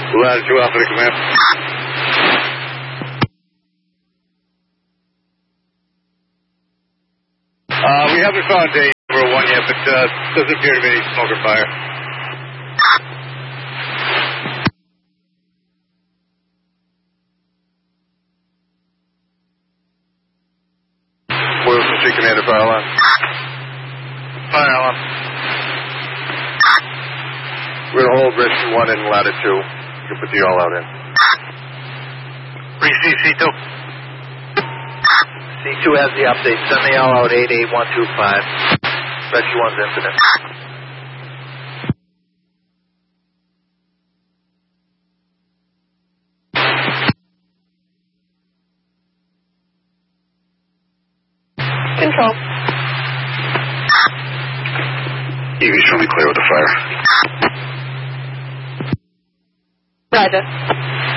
Ladder 2 Alpha to command. We haven't found a number 1 yet, but doesn't appear to be any smoke or fire. Wilson Street Commander, fire alarm. Fire alarm. We're going to hold Rescue 1 in ladder 2. You can put the all-out in. Receive C2. C2 has the update. Send the all-out 88125. Rescue 1's incident. Control. Evie, show me clear with the fire. Roger.